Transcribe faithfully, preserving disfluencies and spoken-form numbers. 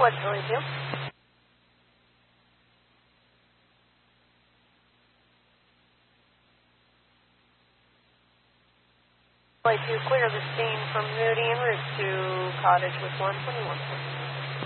What's really do? Like to clear the scene from Moody and Route two Cottage with one twenty-one.